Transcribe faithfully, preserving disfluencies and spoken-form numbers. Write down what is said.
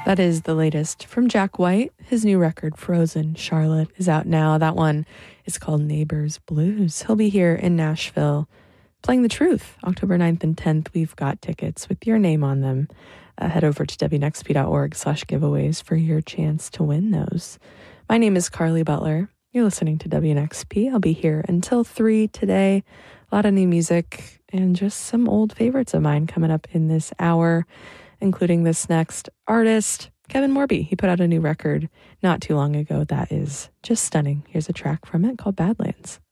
That is the latest from Jack White. His new record, Frozen Charlotte, is out now. That one is called Neighbors Blues. He'll be here in Nashville playing The Truth, October ninth and tenth. We've got tickets with your name on them. Uh, head over to W N X P dot org slash giveaways for your chance to win those. My name is Carly Butler. You're listening to W N X P. I'll be here until three today. A lot of new music and just some old favorites of mine coming up in this hour, including this next artist, Kevin Morby. He put out a new record not too long ago that is just stunning. Here's a track from it called Badlands.